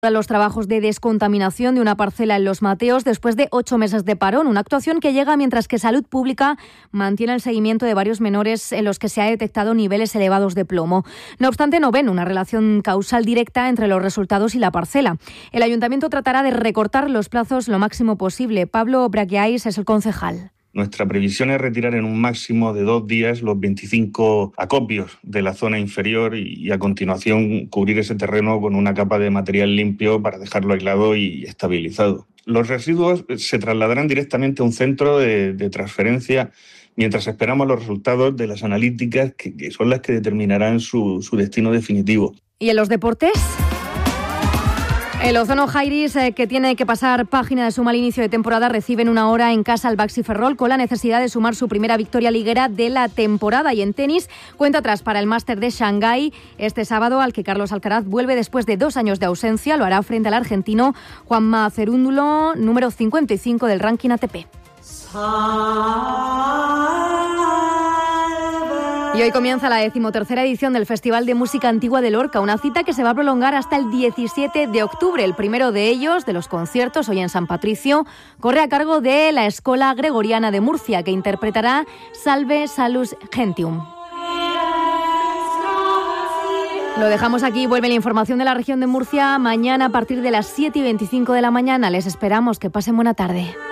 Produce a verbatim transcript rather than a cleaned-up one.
Los trabajos de descontaminación de una parcela en Los Mateos después de ocho meses de parón, una actuación que llega mientras que Salud Pública mantiene el seguimiento de varios menores en los que se ha detectado niveles elevados de plomo. No obstante, no ven una relación causal directa entre los resultados y la parcela. El Ayuntamiento tratará de recortar los plazos lo máximo posible. Pablo Braquiais es el concejal. Nuestra previsión es retirar en un máximo de dos días los veinticinco acopios de la zona inferior y a continuación cubrir ese terreno con una capa de material limpio para dejarlo aislado y estabilizado. Los residuos se trasladarán directamente a un centro de, de transferencia mientras esperamos los resultados de las analíticas que, que son las que determinarán su, su destino definitivo. ¿Y en los deportes? El Ozono Jairis, eh, que tiene que pasar página de su mal inicio de temporada, recibe en una hora en casa al Baxi Ferrol con la necesidad de sumar su primera victoria liguera de la temporada. Y en tenis, cuenta atrás para el Máster de Shanghái este sábado, al que Carlos Alcaraz vuelve después de dos años de ausencia. Lo hará frente al argentino Juanma Cerúndulo, número cincuenta y cinco del ranking A T P. Y hoy comienza la decimotercera edición del Festival de Música Antigua de Lorca, una cita que se va a prolongar hasta el diecisiete de octubre. El primero de ellos, de los conciertos, hoy en San Patricio, corre a cargo de la Escola Gregoriana de Murcia, que interpretará Salve Salus Gentium. Lo dejamos aquí, vuelve la información de la región de Murcia mañana a partir de las siete y veinticinco de la mañana. Les esperamos, que pasen buena tarde.